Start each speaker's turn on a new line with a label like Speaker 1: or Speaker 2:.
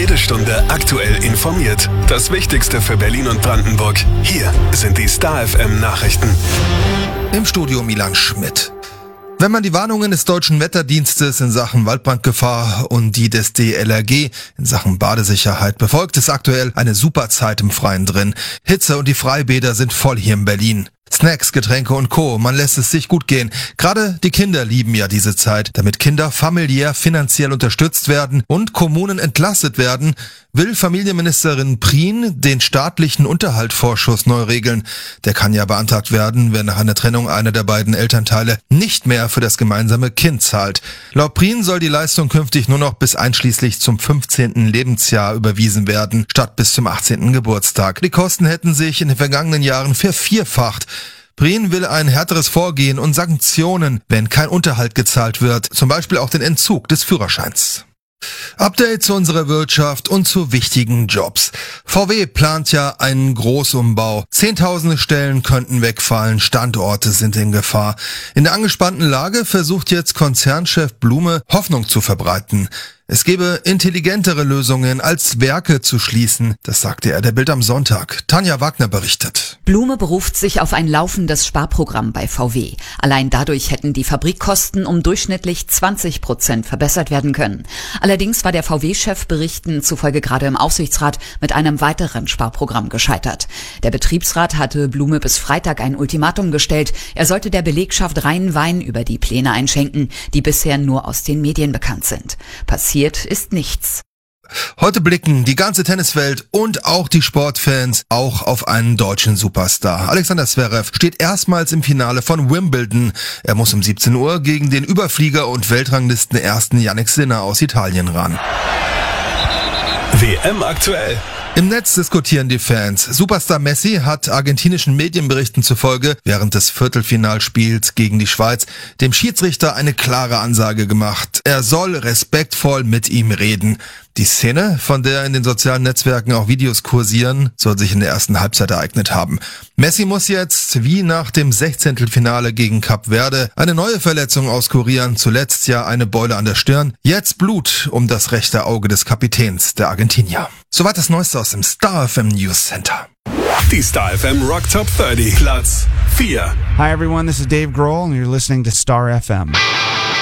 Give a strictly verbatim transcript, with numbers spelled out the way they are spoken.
Speaker 1: Jede Stunde aktuell informiert. Das Wichtigste für Berlin und Brandenburg. Hier sind die Star F M Nachrichten.
Speaker 2: Im Studio Milan Schmidt. Wenn man die Warnungen des Deutschen Wetterdienstes in Sachen Waldbrandgefahr und die des D L R G in Sachen Badesicherheit befolgt, ist aktuell eine super Zeit im Freien drin. Hitze und die Freibäder sind voll hier in Berlin. Snacks, Getränke und Co. Man lässt es sich gut gehen. Gerade die Kinder lieben ja diese Zeit. Damit Kinder familiär finanziell unterstützt werden und Kommunen entlastet werden, will Familienministerin Prien den staatlichen Unterhaltsvorschuss neu regeln. Der kann ja beantragt werden, wenn nach einer Trennung einer der beiden Elternteile nicht mehr für das gemeinsame Kind zahlt. Laut Prien soll die Leistung künftig nur noch bis einschließlich zum fünfzehnten Lebensjahr überwiesen werden, statt bis zum achtzehnten Geburtstag. Die Kosten hätten sich in den vergangenen Jahren vervierfacht. Prien will ein härteres Vorgehen und Sanktionen, wenn kein Unterhalt gezahlt wird, zum Beispiel auch den Entzug des Führerscheins. Update zu unserer Wirtschaft und zu wichtigen Jobs. V W plant ja einen Großumbau. Zehntausende Stellen könnten wegfallen, Standorte sind in Gefahr. In der angespannten Lage versucht jetzt Konzernchef Blume Hoffnung zu verbreiten. Es gebe intelligentere Lösungen als Werke zu schließen, das sagte er der Bild am Sonntag. Tanja Wagner berichtet.
Speaker 3: Blume beruft sich auf ein laufendes Sparprogramm bei V W. Allein dadurch hätten die Fabrikkosten um durchschnittlich zwanzig Prozent verbessert werden können. Allerdings war der V W-Chef Berichten zufolge gerade im Aufsichtsrat mit einem weiteren Sparprogramm gescheitert. Der Betriebsrat hatte Blume bis Freitag ein Ultimatum gestellt. Er sollte der Belegschaft reinen Wein über die Pläne einschenken, die bisher nur aus den Medien bekannt sind. Passiert ist nichts.
Speaker 2: Heute blicken die ganze Tenniswelt und auch die Sportfans auch auf einen deutschen Superstar. Alexander Zverev steht erstmals im Finale von Wimbledon. Er muss um siebzehn Uhr gegen den Überflieger und Weltranglisten ersten Jannik Sinner aus Italien ran.
Speaker 1: W M aktuell.
Speaker 2: Im Netz diskutieren die Fans. Superstar Messi hat argentinischen Medienberichten zufolge während des Viertelfinalspiels gegen die Schweiz dem Schiedsrichter eine klare Ansage gemacht. Er soll respektvoll mit ihm reden. Die Szene, von der in den sozialen Netzwerken auch Videos kursieren, soll sich in der ersten Halbzeit ereignet haben. Messi muss jetzt, wie nach dem Sechzehntelfinale gegen Kap Verde, eine neue Verletzung auskurieren. Zuletzt ja eine Beule an der Stirn. Jetzt Blut um das rechte Auge des Kapitäns der Argentinier. Soweit das Neueste aus dem Star F M News Center.
Speaker 1: Die Star F M Rock Top dreißig, Platz vier.
Speaker 4: Hi everyone, this is Dave Grohl and you're listening to Star F M.